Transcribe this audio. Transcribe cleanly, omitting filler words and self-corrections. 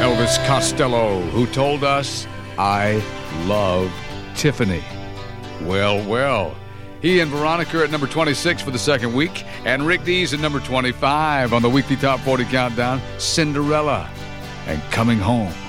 Elvis Costello, who told us, I love Tiffany. Well, well. He and Veronica at number 26 for the second week, and Rick Dees at number 25 on the weekly Top 40 Countdown, Cinderella and Coming Home.